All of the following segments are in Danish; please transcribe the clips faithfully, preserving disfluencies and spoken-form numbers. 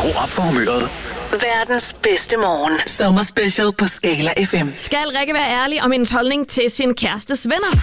Skru op for humøret. Verdens bedste morgen. Sommerspecial på Skala F M. Skal Rikke være ærlig om hendes holdning til sin kærestes venner?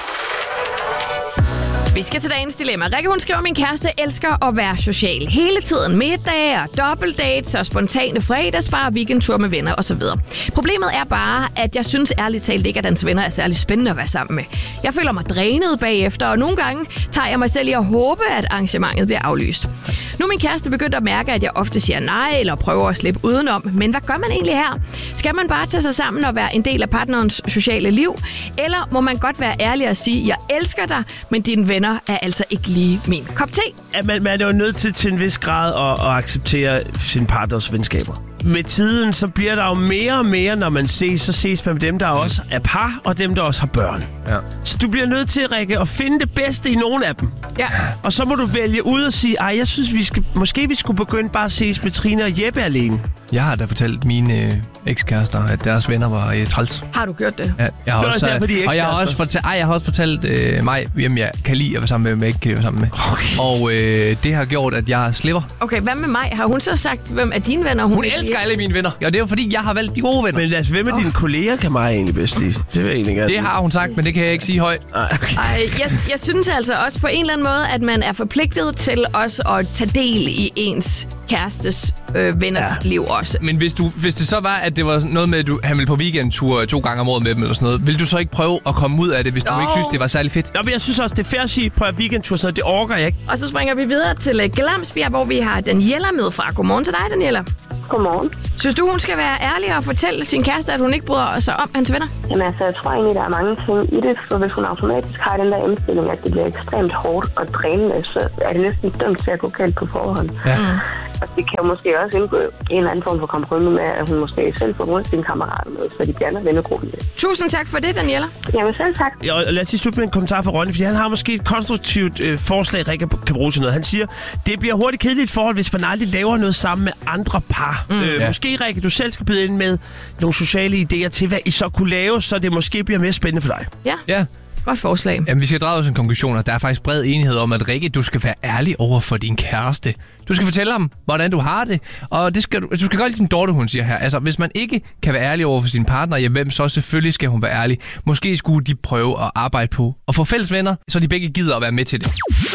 Vi skal til dagens dilemma. Rikke, hun skriver, min kæreste elsker at være social. Hele tiden middage og dobbeltdates og spontane fredagsbar og weekendtur med venner osv. Problemet er bare, at jeg synes ærligt talt ikke, at hans venner er særlig spændende at være sammen med. Jeg føler mig drænet bagefter, og nogle gange tager jeg mig selv i at håbe, at arrangementet bliver aflyst. Nu er min kæreste begyndt at mærke, at jeg ofte siger nej eller prøver at slippe udenom. Men hvad gør man egentlig her? Skal man bare tage sig sammen og være en del af partnerens sociale liv? Eller må man godt være ærlig og sige, jeg elsker dig, men dine venner er altså ikke lige min kop te? Ja, man, man er jo nødt til til en vis grad at, at acceptere sin partners venskaber. Med tiden, så bliver der jo mere og mere, når man ses, så ses man med dem, der også er par, og dem, der også har børn. Ja. Så du bliver nødt til, Rikke, at finde det bedste i nogle af dem. Ja. Og så må du vælge ud og sige, ej, jeg synes, vi skal, måske vi skulle begynde bare at ses med Trine og Jeppe alene. Jeg har da fortalt mine øh, ekskærester, at deres venner var øh, træls. Har du gjort det? Ja, jeg har Nå, også, derfor, og jeg har også fortalt, ej, jeg har også fortalt øh, mig, hvem jeg kan lide at være sammen med, hvem jeg ikke kan lide at være sammen med. Okay. Og øh, det har gjort, at jeg slipper. Okay, hvad med mig? Har hun så sagt, hvem er dine venner? Hun, hun elsker lide? Alle mine venner. Og det er jo fordi, jeg har valgt de gode venner. Men altså, hvem af oh. dine kolleger kan mig egentlig bedst lide? Det vil jeg egentlig gerne. Det har hun sagt, men det kan jeg ikke sige højt. Ej, okay. Ej, jeg, jeg synes altså også på en eller anden måde, at man er forpligtet til også at tage del i ens kærestes øh, venners ja. liv også. Men hvis, du, hvis det så var, at det var noget med, at du, han ville på weekendtur to gange om året med dem eller sådan noget, ville du så ikke prøve at komme ud af det, hvis du oh. ikke synes, det var særlig fedt? Nå, men jeg synes også, det er fair at sige, prøv at weekendtur, så det orker jeg ikke. Og så springer vi videre til Glamsbjerg, hvor vi har Daniela med fra. Godmorgen til dig, Daniela. Godmorgen. Synes du, hun skal være ærlig og fortælle sin kæreste, at hun ikke bryder sig om hans venner? Jamen altså, jeg tror egentlig, der er mange ting i det, for hvis hun automatisk har den der indstilling, at det bliver ekstremt hårdt og drænende, så er det næsten dømt til at gå galt på forhånd. Ja. Mm. Og det kan jo måske også indgå en eller anden form for kompromis med, at hun måske selv får rundt sine kammerater med, så de blander vennegruppen lidt. Tusind tak for det, Daniela. Jamen selv tak. Ja, og lad os sige slut med en kommentar fra Ronny, fordi han har måske et konstruktivt øh, forslag, Rikke kan bruge til noget. Han siger, det bliver hurtigt kedeligt forhold, hvis man aldrig laver noget sammen med andre par. Mm. Øh, ja. Måske, Rikke, du selv skal byde ind med nogle sociale idéer til, hvad I så kunne lave, så det måske bliver mere spændende for dig. Ja. Ja. Godt forslag. Jamen, vi skal drage os en konklusion, og der er faktisk bred enighed om, at Rikke, du skal være ærlig over for din kæreste. Du skal fortælle ham, hvordan du har det, og det skal, du skal gøre ligesom Dorte, hun siger her. Altså, hvis man ikke kan være ærlig over for sin partner, jamen, hvem så selvfølgelig skal hun være ærlig. Måske skulle de prøve at arbejde på at få fælles venner, så de begge gider at være med til det.